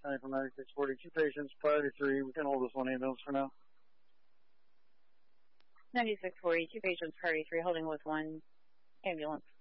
from 9640. 2 patients, priority 3. We can hold this one ambulance for now. 9640, 2 patients, priority 3, holding with 1 ambulance.